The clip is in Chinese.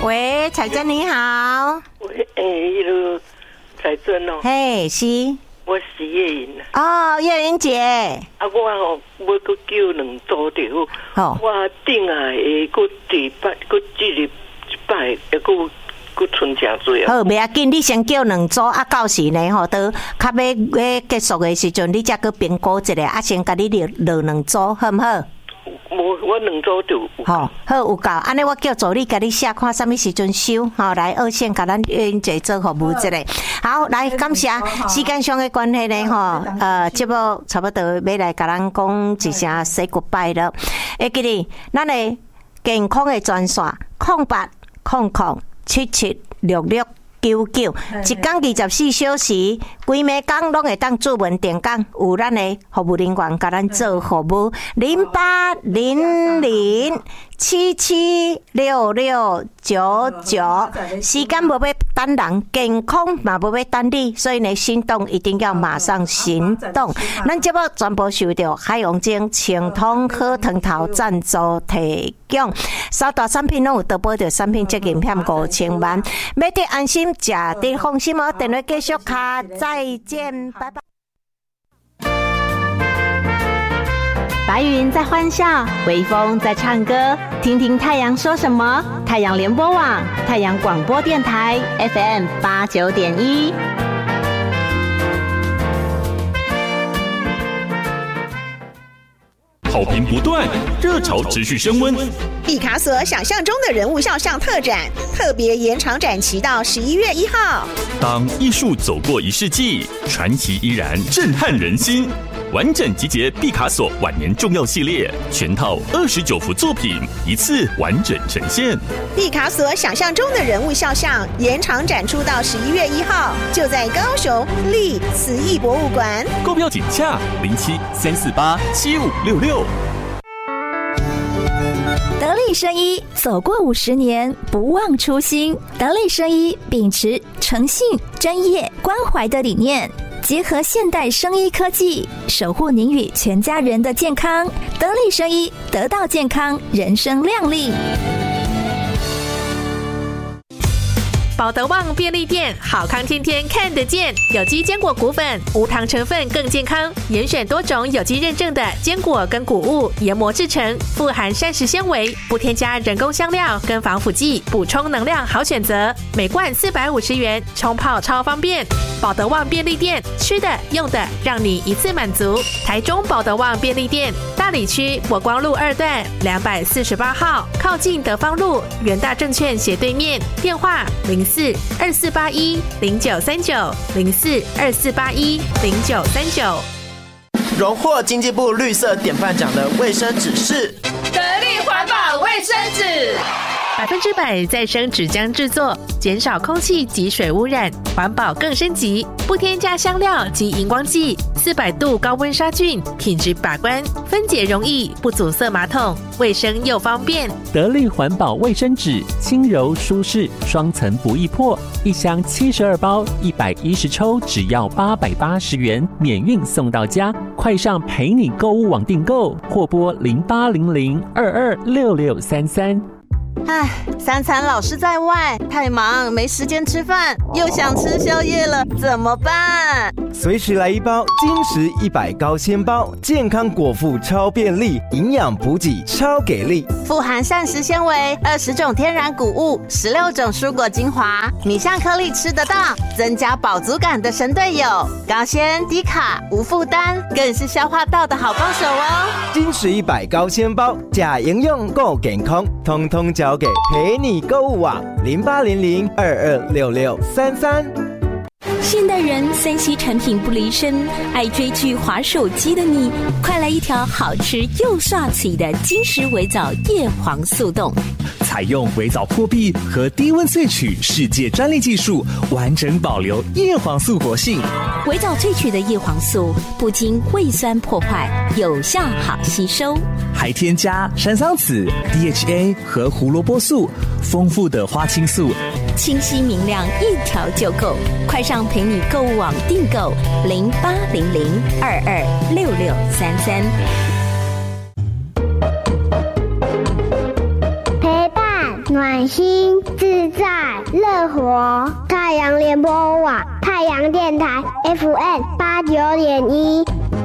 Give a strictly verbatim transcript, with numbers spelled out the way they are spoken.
喂，彩珍你好。 喂，诶、欸，迄个彩珍哦。 嘿，是。 我是叶云啊。哦，叶云姐。 啊，我哦，要搁叫两组就好。我顶下会搁第摆，搁这礼拜会搁搁剩真多啊。 好，袂要紧，你先叫两组啊，到时呢吼，都较要要结束的时阵，你才搁评估一下，啊，先甲你落落两组，好唔好？ 无，我两组就有。 好，好有够，安尼我叫助理甲你写，看什么时阵收，好来二线甲咱云姐做服务一下。好，来感谢时间上的关系呢，吼，呃，节目差不多要来甲咱讲一声 say goodbye 了。会记得咱的健康的专线空八空空七七六六九九，一天二十四小时，规暝工拢会当注文电讲，有咱的服务人员甲咱做服务，零八零零七七六六九九。时间无要等人，健康嘛无要等你，所以呢，行动一定要马上行动。咱节目全部受到海洋精清通好汤头赞助提供，三大产品拢有得保着产品责任险五千万，买得安心。食得放心哦，电话继续卡，再见，拜拜。 白云在欢笑，微风在唱歌，听听太阳说什么。太阳联播网，太阳广播电台 F M 八九点一。 好评不断，热潮持续升温。 毕卡索想象中的人物肖像特展，特别延长展期到十一月一号。 当艺术走过一世纪，传奇依然震撼人心。完整集结毕卡索晚年重要系列，全套二十九幅作品，一次完整呈现。 毕卡索想象中的人物肖像延长展出到十一月一号，就在高雄立慈艺博物馆。 购票请洽零七三四八七五六六。 得力生医走过五十年，不忘初心。得力生医秉持诚信、专业、关怀的理念，结合现代生医科技，守护您与全家人的健康。得力生医，得到健康，人生亮丽。 保德旺便利店，好康天天看得见。有机坚果谷粉，无糖成分更健康，严选多种有机认证的坚果跟谷物研磨制成，富含膳食纤维，不添加人工香料跟防腐剂，补充能量好选择。每罐四百五十元，冲泡超方便。保德旺便利店，吃的用的让你一次满足。台中保德旺便利店，大里区国光路二段两百四十八号，靠近德芳路元大证券斜对面。电话零四二四八一零九三九零四二四八一零九三九。 荣获经济部绿色典范奖的卫生纸是得力环保卫生纸。 百分之百再生纸浆制作，减少空气及水污染，环保更升级，不添加香料及荧光剂，四百度高温杀菌，品质把关，分解容易，不阻塞马桶，卫生又方便。 得力环保卫生纸，轻柔舒适，双层不易破，一箱七十二包，一百一十抽，只要八百八十元，免运送到家。快上陪你购物网订购，或拨零八零零二二六六三三。 唉，三餐老是在外，太忙没时间吃饭，又想吃宵夜了，怎么办？ 随时来一包金石一百高纤包，健康果腹超便利，营养补给超给力， 富含膳食纤维，二十种天然谷物，十六种蔬果精华，米香颗粒吃得到，增加饱足感的神队友，高纤低卡无负担，更是消化道的好帮手哦。 金石一百高纤包，假营养够健康，通通交给陪你购物网零八零零二二六六三三。 现代人三 C 产品不离身，爱追剧滑手机的你，快来一条好吃又刷嘴的金石微藻叶黄素冻。 采用微藻破壁和低温萃取世界专利技术，完整保留叶黄素活性。 微藻萃取的叶黄素不经胃酸破坏，有效好吸收， 还添加山桑子、D H A 和胡萝卜素，丰富的花青素， 清晰明亮，一条就够。快上陪你购物网订购零八零零二二六六三三。 陪伴暖心自在乐活。太阳联播网太阳电台 F M 八九点一。